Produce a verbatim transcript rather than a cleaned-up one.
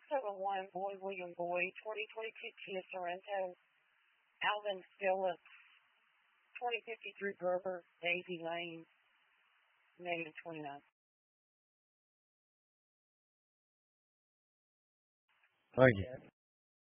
seven one, Boy William Boy, twenty twenty-two Kia Sorrento, Alvin Phillips, twenty fifty-three Gerber, Daisy Lane, negative twenty-nine. Thank you.